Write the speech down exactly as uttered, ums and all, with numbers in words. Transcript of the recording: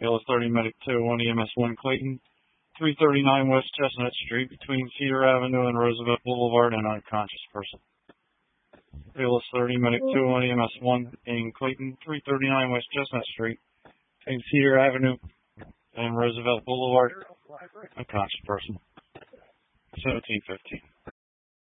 ALS thirty Medic two oh one E M S one Clayton, three thirty-nine West Chestnut Street between Cedar Avenue and Roosevelt Boulevard, an unconscious person. ALS thirty Medic two oh one E M S one in Clayton, three thirty-nine West Chestnut Street between Cedar Avenue and Roosevelt Boulevard, unconscious person. seventeen fifteen.